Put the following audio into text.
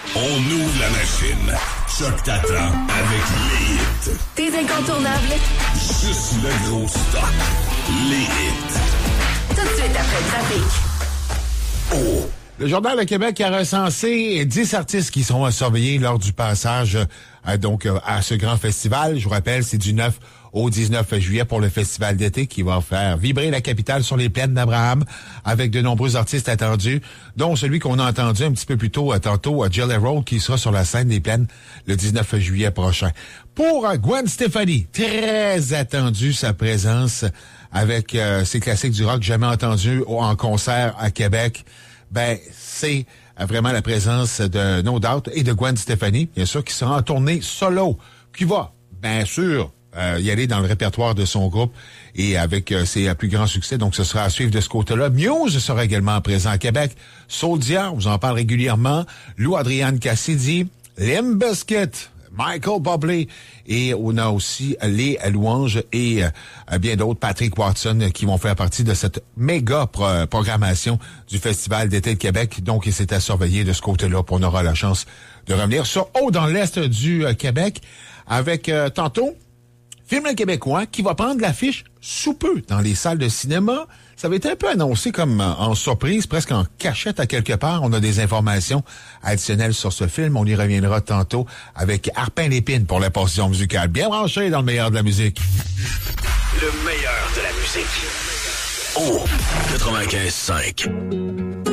On ouvre la machine. Choc t'attend avec les hits. Tes incontournables. Juste le gros stock. Les hits. Tout de suite après le trafic. Oh! Le Journal de Québec a recensé 10 artistes qui seront surveillés lors du passage à ce grand festival. Je vous rappelle, c'est du 9 au 19 juillet pour le festival d'été qui va faire vibrer la capitale sur les plaines d'Abraham avec de nombreux artistes attendus, dont celui qu'on a entendu un petit peu plus tôt, tantôt, Jelly Roll, qui sera sur la scène des plaines le 19 juillet prochain. Pour Gwen Stefani, très attendu sa présence avec ses classiques du rock jamais entendus en concert à Québec. C'est vraiment la présence de No Doubt et de Gwen Stefani, bien sûr, qui sera en tournée solo, qui va, bien sûr, y aller dans le répertoire de son groupe et avec ses plus grands succès. Donc, ce sera à suivre de ce côté-là. Muse sera également présent à Québec. Soulja, on vous en parle régulièrement. Lou Adrienne Cassidy, Limp Bizkit, Michael Bublé, et on a aussi les Louanges et bien d'autres, Patrick Watson, qui vont faire partie de cette méga programmation du Festival d'été de Québec. Donc, c'est à surveiller de ce côté-là. On aura la chance de revenir sur haut dans l'est du Québec avec tantôt film québécois qui va prendre l'affiche sous peu dans les salles de cinéma. Ça va être un peu annoncé comme en surprise, presque en cachette à quelque part. On a des informations additionnelles sur ce film. On y reviendra tantôt avec Arpin Lépine pour la portion musicale. Bien branché dans le meilleur de la musique. Le meilleur de la musique. Oh! 95.5.